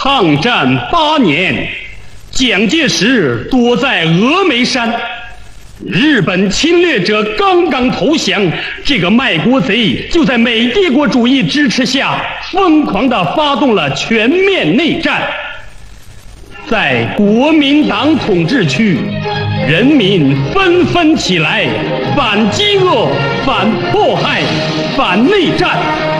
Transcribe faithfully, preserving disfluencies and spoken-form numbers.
抗战八年，蒋介石躲在峨眉山，日本侵略者刚刚投降，这个卖国贼就在美帝国主义支持下，疯狂地发动了全面内战。在国民党统治区，人民纷纷起来，反饥饿、反迫害、反内战。